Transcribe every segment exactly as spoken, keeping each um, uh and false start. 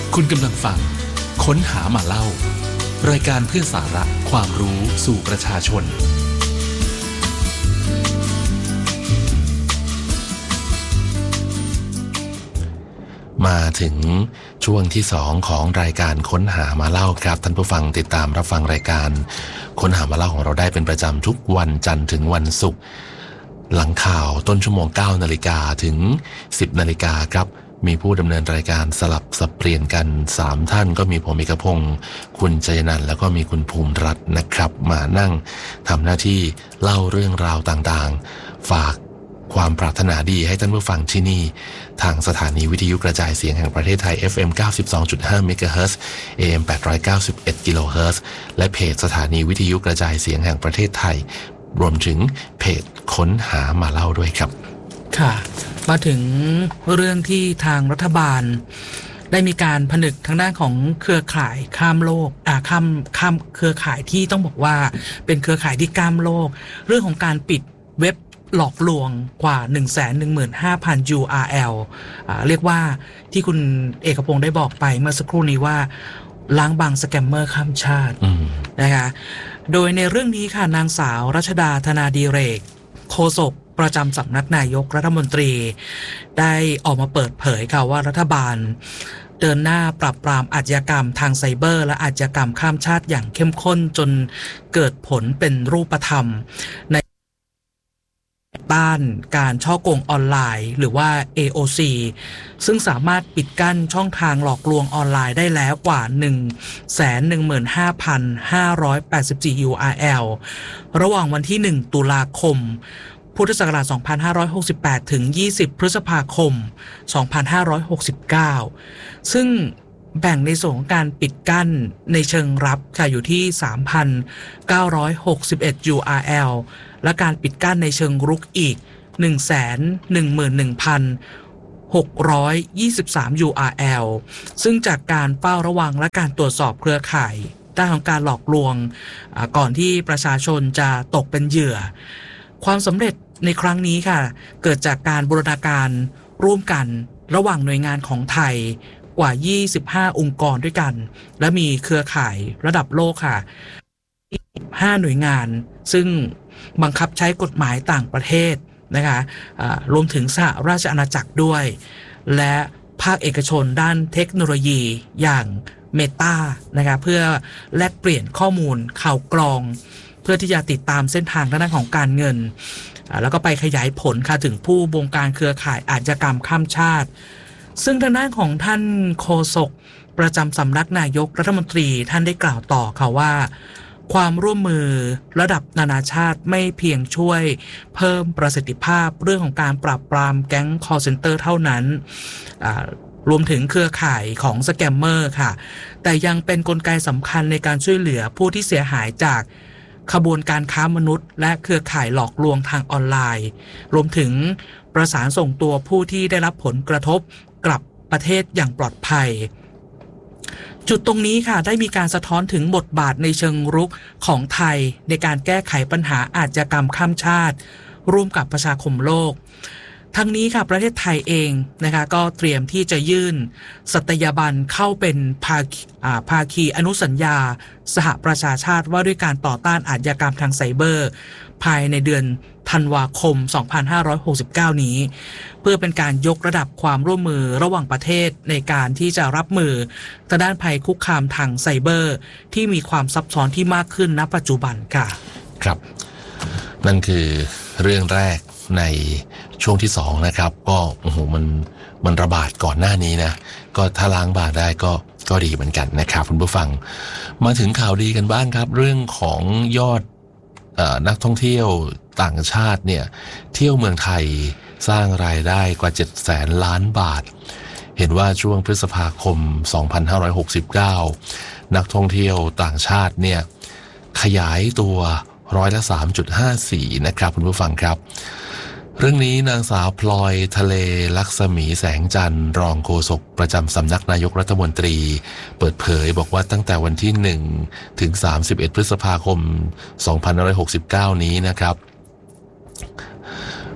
คุณกำลังฟังค้นหามาเล่ารายการเพื่อสาระความรู้สู่ประชาชนมาถึงช่วงที่สองของรายการค้นหามาเล่าครับท่านผู้ฟังติดตามรับฟังรายการค้นหามาเล่าของเราได้เป็นประจำทุกวันจันทร์ถึงวันศุกร์หลังข่าวต้นชั่วโมง เก้านาฬิกา ถึง สิบนาฬิกาครับมีผู้ดำเนินรายการสลับสับเปลี่ยนกันสามท่านก็มีผมเอกพงศ์คุณชัยนันท์แล้วก็มีคุณภูมิรัตน์นะครับมานั่งทำหน้าที่เล่าเรื่องราวต่างๆฝากความปรารถนาดีให้ท่านผู้ฟังที่นี่ทางสถานีวิทยุกระจายเสียงแห่งประเทศไทย เอฟ เอ็ม เก้าสิบสองจุดห้า เมกะเฮิรตซ์ เอ เอ็ม แปดร้อยเก้าสิบเอ็ด กิโลเฮิรตซ์และเพจสถานีวิทยุกระจายเสียงแห่งประเทศไทยรวมถึงเพจค้นหามาเล่าด้วยครับค่ะมาถึงเรื่องที่ทางรัฐบาลได้มีการผนึกทางด้านของเครือข่ายข้ามโลกอ่าข้ามข้ามเครือข่ายที่ต้องบอกว่าเป็นเครือข่ายที่ข้ามโลกเรื่องของการปิดเว็บหลอกลวงกว่า หนึ่งแสนหนึ่งหมื่นห้าพัน ยู อาร์ แอล อ่าเรียกว่าที่คุณเอกพงศ์ได้บอกไปเมื่อสักครู่นี้ว่าล้างบางสแกมเมอร์ข้ามชาตินะคะโดยในเรื่องนี้ค่ะนางสาวรัชดาธนาดิเรกโฆษกประจำสำนักนายกรัฐมนตรีได้ออกมาเปิดเผยค่ะว่ารัฐบาลเดินหน้าปราบปรามอาชญากรรมทางไซเบอร์และอาชญากรรมข้ามชาติอย่างเข้มข้นจนเกิดผลเป็นรูปธรรมในต้านการฉ้อโกงออนไลน์หรือว่า เอ โอ ซี ซึ่งสามารถปิดกั้นช่องทางหลอกลวงออนไลน์ได้แล้วกว่า หนึ่งแสนหนึ่งหมื่นห้าพันห้าร้อยแปดสิบสี่ ยู อาร์ แอล ระหว่างวันที่หนึ่งตุลาคมพุทธศักราชสองพันห้าร้อยหกสิบแปดถึงยี่สิบพฤษภาคมสองพันห้าร้อยหกสิบเก้าซึ่งแบ่งในส่วนของการปิดกั้นในเชิงรับค่ะอยู่ที่ สามพันเก้าร้อยหกสิบเอ็ด ยู อาร์ แอล และการปิดกั้นในเชิงรุกอีก หนึ่งแสนหนึ่งหมื่นหนึ่งพันหกร้อยยี่สิบสาม ยู อาร์ แอล ซึ่งจากการเฝ้าระวังและการตรวจสอบเครือข่ายด้านของการหลอกลวงก่อนที่ประชาชนจะตกเป็นเหยื่อความสำเร็จในครั้งนี้ค่ะเกิดจากการบูรณาการร่วมกันระหว่างหน่วยงานของไทยกว่ายี่สิบห้าองค์กรด้วยกันและมีเครือข่ายระดับโลกค่ะห้าหน่วยงานซึ่งบังคับใช้กฎหมายต่างประเทศนะคะรวมถึงสหราชอาณาจักรด้วยและภาคเอกชนด้านเทคโนโลยีอย่างเมตานะคะเพื่อแลกเปลี่ยนข้อมูลข่าวกรองเพื่อที่จะติดตามเส้นทางด้านของการเงินแล้วก็ไปขยายผลค่ะถึงผู้บงการเครือข่ายอาชญากรรมข้ามชาติซึ่งทางด้านของท่านโฆษกประจำสำนักนายกรัฐมนตรีท่านได้กล่าวต่อค่ะว่าความร่วมมือระดับนานาชาติไม่เพียงช่วยเพิ่มประสิทธิภาพเรื่องของการปราบปรามแก๊ง call center เท่านั้นรวมถึงเครือข่ายของสแกมเมอร์ค่ะแต่ยังเป็นกลไกสำคัญในการช่วยเหลือผู้ที่เสียหายจากขบวนการค้ามนุษย์และเครือข่ายหลอกลวงทางออนไลน์รวมถึงประสานส่งตัวผู้ที่ได้รับผลกระทบกลับประเทศอย่างปลอดภัยจุดตรงนี้ค่ะได้มีการสะท้อนถึงบทบาทในเชิงรุกของไทยในการแก้ไขปัญหาอาชญากรรมข้ามชาติร่วมกับประชาคมโลกทั้งนี้ค่ะประเทศไทยเองนะคะก็เตรียมที่จะยื่นสัตยาบันเข้าเป็นภาคีภาคีอนุสัญญาสหประชาชาติว่าด้วยการต่อต้านอาชญากรรมทางไซเบอร์ภายในเดือนธันวาคมสองพันห้าร้อยหกสิบเก้านี้เพื่อเป็นการยกระดับความร่วมมือระหว่างประเทศในการที่จะรับมือทางด้านภัยคุกคามทางไซเบอร์ที่มีความซับซ้อนที่มากขึ้นณปัจจุบันค่ะครับนั่นคือเรื่องแรกในช่วงที่สองนะครับก็โอ้โหมันมันระบาดก่อนหน้านี้นะก็ถ้าล้างบาปได้ก็ก็ดีเหมือนกันนะครับคุณผู้ฟังมาถึงข่าวดีกันบ้างครับเรื่องของยอดเอ่อนักท่องเที่ยวต่างชาติเนี่ยเที่ยวเมืองไทยสร้างรายได้กว่าเจ็ดแสนล้านบาทเห็นว่าช่วงพฤษภาคมสองพันห้าร้อยหกสิบเก้านักท่องเที่ยวต่างชาติเนี่ยขยายตัวร้อยละ สามจุดห้าสี่ นะครับคุณผู้ฟังครับเรื่องนี้นางสาวพลอยทะเลลักษมีแสงจันทร์รองโฆษกประจำสำนักนายกรัฐมนตรีเปิดเผยบอกว่าตั้งแต่วันที่หนึ่งถึงสามสิบเอ็ดพฤษภาคมสองพันห้าร้อยหกสิบเก้านี้นะครับ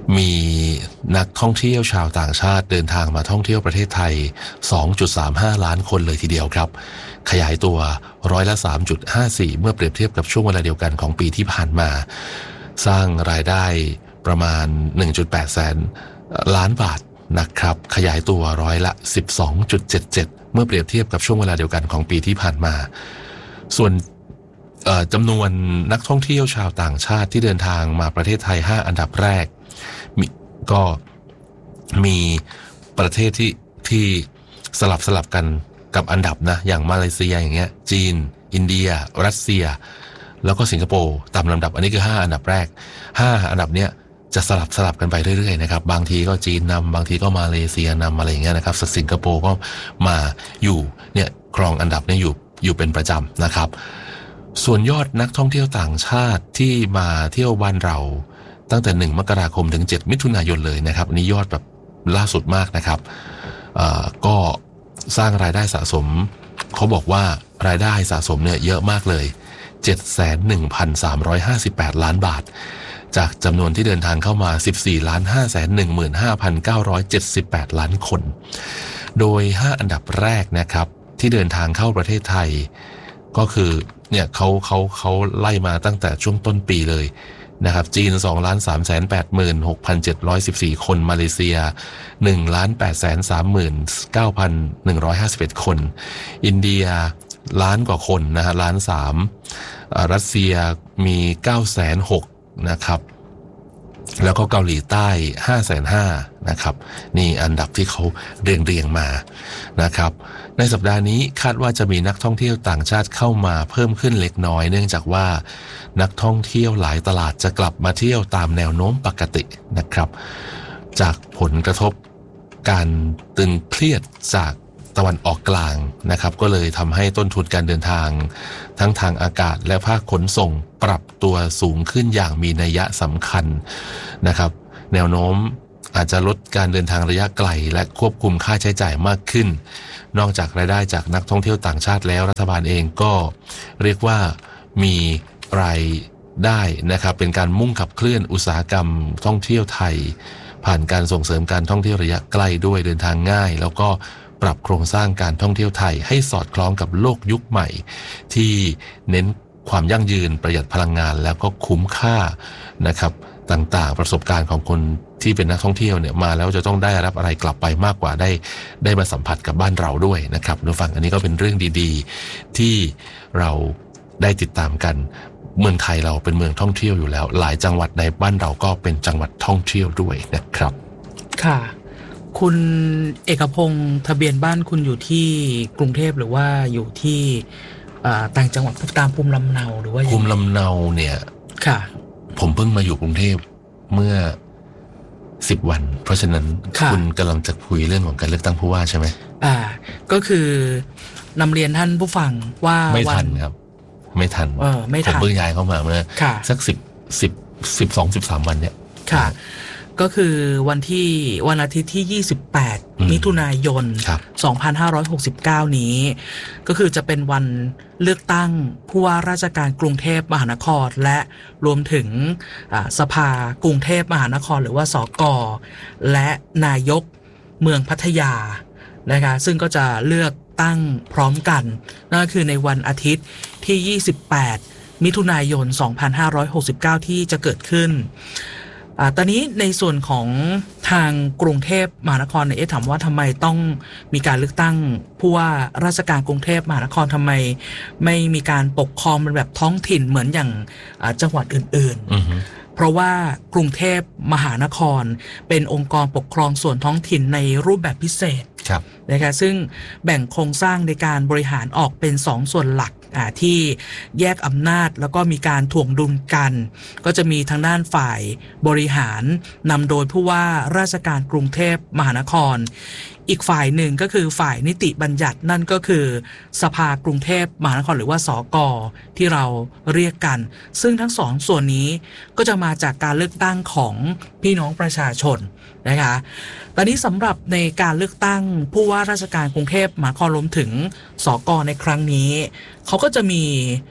มีนักท่องเที่ยวชาวต่างชาติเดินทางมาท่องเที่ยวประเทศไทย สองจุดสามห้า ล้านคนเลยทีเดียวครับขยายตัวร้อยละ สามจุดห้าสี่ เมื่อเปรียบเทียบกับช่วงเวลาเดียวกันของปีที่ผ่านมาสร้างรายได้ประมาณ หนึ่งจุดแปด แสนล้านบาทนะครับขยายตัวร้อยละ สิบสองจุดเจ็ดเจ็ด เมื่อเปรียบเทียบกับช่วงเวลาเดียวกันของปีที่ผ่านมาส่วนจำนวนนักท่องเที่ยวชาวต่างชาติที่เดินทางมาประเทศไทยห้าอันดับแรกมีก็มีประเทศที่ที่สลับสลับกันกับอันดับนะอย่างมาเลเซียอย่างเงี้ยจีนอินเดียรัสเซียแล้วก็สิงคโปร์ตามลำดับอันนี้คือห้าอันดับแรกห้าอันดับเนี้ยจะสลับสลับกันไปเรื่อยๆนะครับบางทีก็จีนนำบางทีก็มาเลเซียนำอะไรอย่างเงี้ยนะครับสิงคโปร์ก็มาอยู่เนี่ยครองอันดับนี้อยู่อยู่เป็นประจำนะครับส่วนยอดนักท่องเที่ยวต่างชาติที่มาเที่ยวบ้านเราตั้งแต่หนึ่งมกราคมถึงเจ็ดมิถุนายนเลยนะครับอันนี้ยอดแบบล่าสุดมากนะครับก็สร้างรายได้สะสมเขาบอกว่ารายได้สะสมเนี่ยเยอะมากเลย เจ็ดแสนหนึ่งพันสามร้อยห้าสิบแปด ล้านบาทจากจำนวนที่เดินทางเข้ามา สิบสี่ล้านห้าแสนหนึ่งหมื่นห้าพันเก้าร้อยเจ็ดสิบแปด ล้านคนโดยห้าอันดับแรกนะครับที่เดินทางเข้าประเทศไทยก็คือเนี่ยเขาเขาเขาไล่มาตั้งแต่ช่วงต้นปีเลยนะครับจีน สองล้านสามแสนแปดหมื่นหกพันเจ็ดร้อยสิบสี่ คนมาเลเซีย หนึ่งล้านแปดแสนสามหมื่นเก้าพันหนึ่งร้อยห้าสิบเอ็ด คนอินเดียล้านกว่าคนนะฮะล้านสามรัสเซียมี เก้าแสนหก นะครับแล้วก็เกาหลีใต้ ห้าแสนห้า นะครับนี่อันดับที่เขาเรียงเรียงมานะครับในสัปดาห์นี้คาดว่าจะมีนักท่องเที่ยวต่างชาติเข้ามาเพิ่มขึ้นเล็กน้อยเนื่องจากว่านักท่องเที่ยวหลายตลาดจะกลับมาเที่ยวตามแนวโน้มปกตินะครับจากผลกระทบการตึงเครียดจากตะวันออกกลางนะครับก็เลยทำให้ต้นทุนการเดินทางทั้งทางอากาศและภาคขนส่งปรับตัวสูงขึ้นอย่างมีนัยสำคัญนะครับแนวโน้มอาจจะลดการเดินทางระยะไกลและควบคุมค่าใช้จ่ายมากขึ้นนอกจากรายได้จากนักท่องเที่ยวต่างชาติแล้วรัฐบาลเองก็เรียกว่ามีรายได้นะครับเป็นการมุ่งขับเคลื่อนอุตสาหกรรมท่องเที่ยวไทยผ่านการส่งเสริมการท่องเที่ยวระยะใกล้ด้วยเดินทางง่ายแล้วก็ปรับโครงสร้างการท่องเที่ยวไทยให้สอดคล้องกับโลกยุคใหม่ที่เน้นความยั่งยืนประหยัดพลังงานแล้วก็คุ้มค่านะครับต่างๆประสบการณ์ของคนที่เป็นนักท่องเที่ยวเนี่ยมาแล้วจะต้องได้รับอะไรกลับไปมากกว่าได้ได้มาสัมผัสกับบ้านเราด้วยนะครับทุกฝั่งอันนี้ก็เป็นเรื่องดีๆที่เราได้ติดตามกันเมืองไทยเราเป็นเมืองท่องเที่ยวอยู่แล้วหลายจังหวัดในบ้านเราก็เป็นจังหวัดท่องเที่ยวด้วยนะครับค่ะคุณเอกพงศ์ทะเบียนบ้านคุณอยู่ที่กรุงเทพหรือว่าอยู่ที่ต่างจังหวัดตามภูมิลำเนาหรือว่าภูมิลำเนาเนี่ยค่ะผมเพิ่งมาอยู่กรุงเทพเมื่อสิบวันเพราะฉะนั้นคุณกำลังจะคุยเรื่องของการเลือกตั้งผู้ว่าใช่ไหมอ่าก็คือนำเรียนท่านผู้ฟังว่าไม่ทันครับไม่ทันเออไม่ทันผมเพิ่งย้ายเข้ามาเมื่อสักสิบสิบสิบสองสิบสามวันเนี่ยค่ะก็คือวันที่วันอาทิตย์ที่ยี่สิบแปดมิถุนายนสองพันห้าร้อยหกสิบเก้านี้ก็คือจะเป็นวันเลือกตั้งผู้ว่าราชการกรุงเทพมหานครและรวมถึงสภากรุงเทพมหานครหรือว่าสก.และนายกเมืองพัทยานะคะซึ่งก็จะเลือกตั้งพร้อมกันนั่นก็คือในวันอาทิตย์ที่ยี่สิบแปดมิถุนายนสองพันห้าร้อยหกสิบเก้าที่จะเกิดขึ้นอ่าตอนนี้ในส่วนของทางกรุงเทพมหานครเนี่ยถามว่าทำไมต้องมีการเลือกตั้งผู้ว่าราชการกรุงเทพมหานครทำไมไม่มีการปกครองเป็นแบบท้องถิ่นเหมือนอย่างจังหวัดอื่นๆ uh-huh. เพราะว่ากรุงเทพมหานครเป็นองค์กรปกครองส่วนท้องถิ่นในรูปแบบพิเศษนะคะซึ่งแบ่งโครงสร้างในการบริหารออกเป็นสองส่วนหลักที่แยกอำนาจแล้วก็มีการถ่วงดุลกันก็จะมีทางด้านฝ่ายบริหารนำโดยผู้ว่าราชการกรุงเทพมหานครอีกฝ่ายหนึ่งก็คือฝ่ายนิติบัญญัตินั่นก็คือสภากรุงเทพมหานครหรือว่าสก.ที่เราเรียกกันซึ่งทั้งสองส่วนนี้ก็จะมาจากการเลือกตั้งของพี่น้องประชาชนนะคะตอนนี้สำหรับในการเลือกตั้งผู้ว่าราชการกรุงเทพมหานครรวมถึงสก.ในครั้งนี้เขาก็จะมี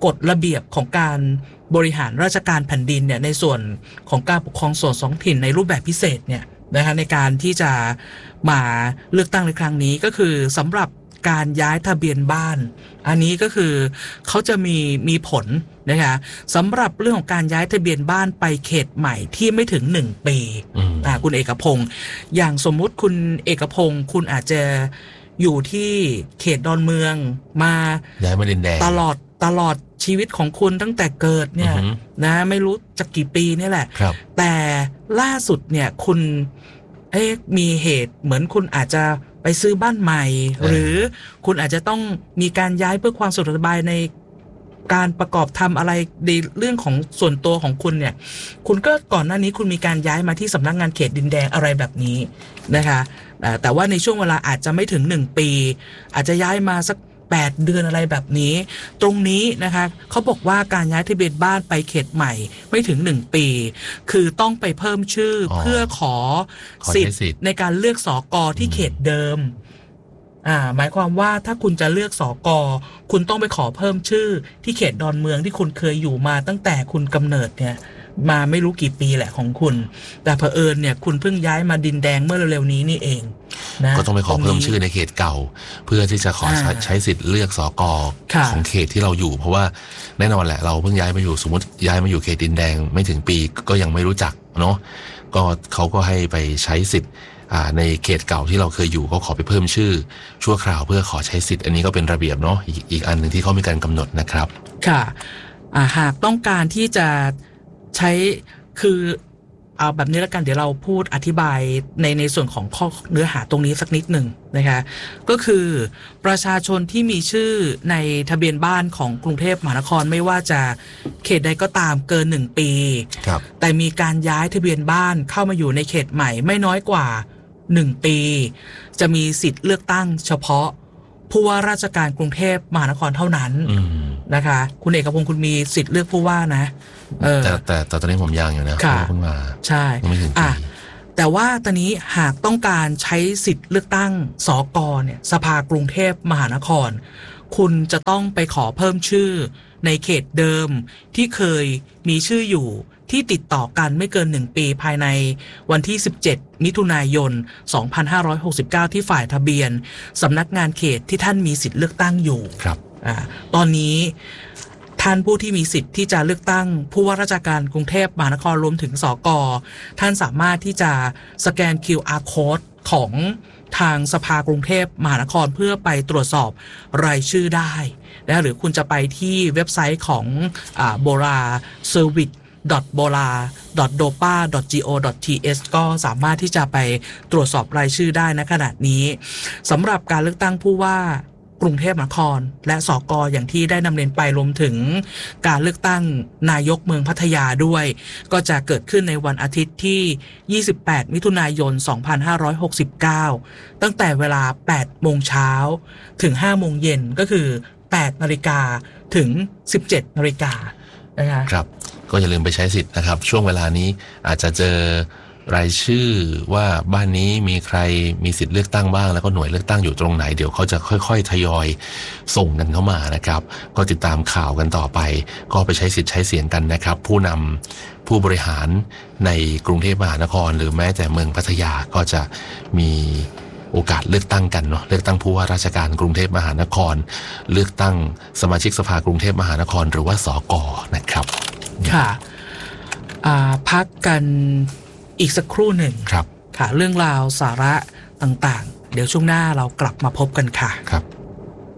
กฎระเบียบของการบริหารราชการแผ่นดินเนี่ยในส่วนของการปกครองส่วนท้องถิ่นในรูปแบบพิเศษเนี่ยนะคะในการที่จะมาเลือกตั้งในครั้งนี้ก็คือสำหรับการย้ายทะเบียนบ้านอันนี้ก็คือเขาจะมีมีผลนะคะสำหรับเรื่องของการย้ายทะเบียนบ้านไปเขตใหม่ที่ไม่ถึงหนึ่งปีอ่าคุณเอกพงศ์อย่างสมมุติคุณเอกพงศ์คุณอาจจะอยู่ที่เขตดอนเมืองมาย้ายมาดินแดงตลอดตลอดชีวิตของคุณตั้งแต่เกิดเนี่ยนะไม่รู้จะกี่ปีนี่แหละแต่ล่าสุดเนี่ยคุณเอ๊ะมีเหตุเหมือนคุณอาจจะไปซื้อบ้านใหม่หรือคุณอาจจะต้องมีการย้ายเพื่อความสะดวกสบายในการประกอบทำอะไรในเรื่องของส่วนตัวของคุณเนี่ยคุณก็ก่อนหน้านี้คุณมีการย้ายมาที่สำนักงานเขตดินแดงอะไรแบบนี้นะคะแต่ว่าในช่วงเวลาอาจจะไม่ถึงหนึ่งปีอาจจะย้ายมาสักแปดเดือนอะไรแบบนี้ตรงนี้นะคะเขาบอกว่าการย้ายทะเบียนบ้านไปเขตใหม่ไม่ถึงหนึ่งปีคือต้องไปเพิ่มชื่อเพื่อขอสิทธิ์ในการเลือกสกที่เขตเดิมอ่าหมายความว่าถ้าคุณจะเลือกสกคุณต้องไปขอเพิ่มชื่อที่เขตดอนเมืองที่คุณเคยอยู่มาตั้งแต่คุณกำเนิดเนี่ยมาไม่รู้กี่ปีแหละของคุณแต่เผอิญเนี่ยคุณเพิ่งย้ายมาดินแดงเมื่อเร็วๆนี้นี่เองนะก็ต้องไปขอเพิ่มชื่อในเขตเก่าเพื่อที่จะขอใช้สิทธิ์เลือกสกของเขตที่เราอยู่เพราะว่าแน่นอนแหละเราเพิ่งย้ายมาอยู่สมมติย้ายมาอยู่เขตดินแดงไม่ถึงปีก็ยังไม่รู้จักเนาะก็เขาก็ให้ไปใช้สิทธิ์ในเขตเก่าที่เราเคยอยู่ก็ขอไปเพิ่มชื่อชั่วคราวเพื่อขอใช้สิทธิ์อันนี้ก็เป็นระเบียบเนาะอีกอีกอันหนึ่งที่เขามีการกำหนดนะครับค่ะหากต้องการที่จะใช้คือเอาแบบนี้แล้วกันเดี๋ยวเราพูดอธิบายในในส่วนของข้อเนื้อหาตรงนี้สักนิดหนึ่งนะคะก็คือประชาชนที่มีชื่อในทะเบียนบ้านของกรุงเทพมหานครไม่ว่าจะเขตใดก็ตามเกินหนึ่งปีแต่มีการย้ายทะเบียนบ้านเข้ามาอยู่ในเขตใหม่ไม่น้อยกว่าหนึ่งปีจะมีสิทธิ์เลือกตั้งเฉพาะผู้ว่าราชการกรุงเทพมหานครเท่านั้นนะคะคุณเอกพงศ์คุณมีสิทธิ์เลือกผู้ว่านะแต่แต่แต่ตอนนี้ผมยังอยู่นะเพิ่งมาใช่ไม่ถึงปีแต่ว่าตอนนี้หากต้องการใช้สิทธิ์เลือกตั้งสกเนี่ยสภากรุงเทพมหานครคุณจะต้องไปขอเพิ่มชื่อในเขตเดิมที่เคยมีชื่ออยู่ที่ติดต่อกันไม่เกินหนึ่งปีภายในวันที่สิบเจ็ดมิถุนายนสองพันห้าร้อยหกสิบเก้าที่ฝ่ายทะเบียนสำนักงานเขตที่ท่านมีสิทธิ์เลือกตั้งอยู่ครับอ่าตอนนี้ท่านผู้ที่มีสิทธิ์ที่จะเลือกตั้งผู้ว่าราชการกรุงเทพมหานครรวมถึงสกท่านสามารถที่จะสแกน คิว อาร์ Code ของทางสภากรุงเทพมหานครเพื่อไปตรวจสอบรายชื่อได้นะหรือคุณจะไปที่เว็บไซต์ของอ่า bora serviceบอลา ดอท โดปา ดอท จี โอ ดอท ที เอส ก็สามารถที่จะไปตรวจสอบรายชื่อได้ณขณะนี้สำหรับการเลือกตั้งผู้ว่ากรุงเทพมหานครและสกอย่างที่ได้นำเรียนไปรวมถึงการเลือกตั้งนายกเมืองพัทยาด้วยก็จะเกิดขึ้นในวันอาทิตย์ที่ยี่สิบแปดมิถุนายนสองพันห้าร้อยหกสิบเก้าตั้งแต่เวลาแปดโมงเช้าถึงห้าโมงเย็นก็คือแปดนาฬิกาถึงสิบเจ็ดนาฬิกานะคะครับก็อย่าลืมไปใช้สิทธิ์นะครับช่วงเวลานี้อาจจะเจอรายชื่อว่าบ้านนี้มีใครมีสิทธิ์เลือกตั้งบ้างแล้วก็หน่วยเลือกตั้งอยู่ตรงไหนเดี๋ยวเขาจะค่อยๆทยอยส่งกันเข้ามานะครับก็ติดตามข่าวกันต่อไปก็ไปใช้สิทธิ์ใช้เสียงกันนะครับผู้นำผู้บริหารในกรุงเทพมหานครหรือแม้แต่เมืองพัทยาก็จะมีโอกาสเลือกตั้งกันเนาะเลือกตั้งผู้ว่าราชการกรุงเทพมหานครเลือกตั้งสมาชิกสภากรุงเทพมหานครหรือว่าสกนะครับค่ะพักกันอีกสักครู่หนึ่งครับค่ะเรื่องราวสาระต่างๆเดี๋ยวช่วงหน้าเรากลับมาพบกันค่ะครับ